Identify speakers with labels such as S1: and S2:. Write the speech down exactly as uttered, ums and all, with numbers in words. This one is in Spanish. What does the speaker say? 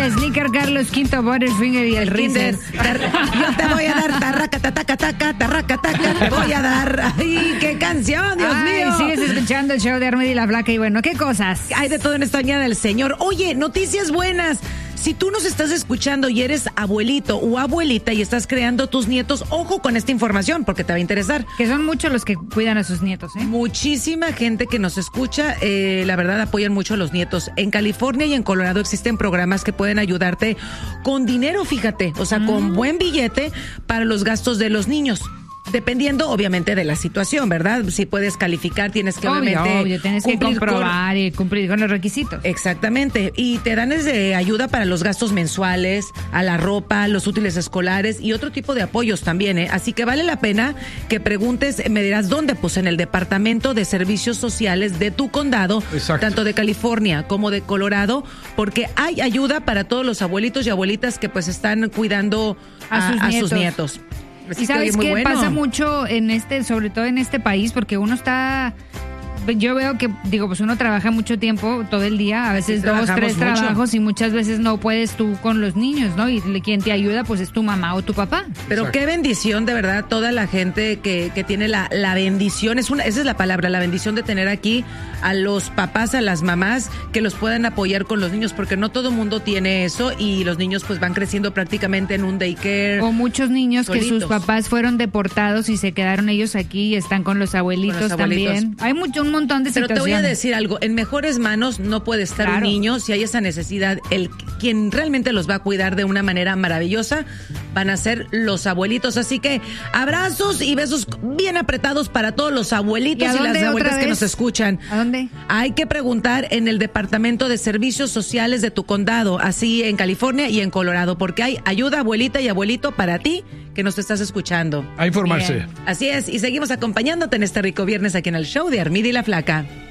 S1: el sneaker Carlos Quinto, Butterfinger y el, el Rinder.
S2: Yo te voy a dar tarraca, taca, taca, tarraca, taca, te voy a dar. ¡Ay, qué canción, Dios
S1: Ay,
S2: mío!
S1: Sigues escuchando el show de Armida y la Flaca y bueno, ¿qué cosas?
S2: Hay de todo en esta mañana del Señor. Oye, noticias buenas. Si tú nos estás escuchando y eres abuelito o abuelita y estás creando tus nietos, ojo con esta información porque te va a interesar.
S1: Que son muchos los que cuidan a sus nietos, ¿eh?
S2: Muchísima gente que nos escucha, eh, la verdad apoyan mucho a los nietos. En California y en Colorado existen programas que pueden ayudarte con dinero, fíjate, o sea, mm. con buen billete para los gastos de los niños. Dependiendo, obviamente, de la situación, ¿verdad? Si puedes calificar, tienes que,
S1: obvio,
S2: obviamente...
S1: Obvio, tienes que comprobar con, y cumplir con los requisitos.
S2: Exactamente. Y te dan desde ayuda para los gastos mensuales, a la ropa, los útiles escolares y otro tipo de apoyos también, ¿eh? Así que vale la pena que preguntes, me dirás, ¿dónde? Pues en el Departamento de Servicios Sociales de tu condado, Exacto. tanto de California como de Colorado, porque hay ayuda para todos los abuelitos y abuelitas que pues están cuidando a, a, sus, a sus nietos.
S1: Y sabes qué bueno. Pasa mucho en este, sobre todo en este país, porque uno está, yo veo que, digo, pues uno trabaja mucho tiempo, todo el día, a veces sí, dos, tres mucho. trabajos y muchas veces no puedes tú con los niños, ¿no? Y quien te ayuda, pues es tu mamá o tu papá.
S2: Pero Exacto. qué bendición, de verdad, toda la gente que, que tiene la, la bendición, es una, esa es la palabra, la bendición de tener aquí a los papás, a las mamás, que los puedan apoyar con los niños, porque no todo mundo tiene eso y los niños pues van creciendo prácticamente en un daycare.
S1: O muchos niños solitos. Que sus papás fueron deportados y se quedaron ellos aquí y están con los abuelitos, con los abuelitos. También. Hay mucho, un montón de
S2: Pero
S1: situaciones.
S2: te voy a decir algo, en mejores manos no puede estar claro. un niño, si hay esa necesidad, el quien realmente los va a cuidar de una manera maravillosa van a ser los abuelitos, así que abrazos y besos bien apretados para todos los abuelitos y, y las abuelitas que nos escuchan.
S1: ¿A dónde?
S2: Hay que preguntar en el Departamento de Servicios Sociales de tu condado, así en California y en Colorado, porque hay ayuda abuelita y abuelito para ti que nos estás escuchando.
S3: A informarse.
S2: Bien. Así es, y seguimos acompañándote en este rico viernes aquí en el show de Armida y la Flaca.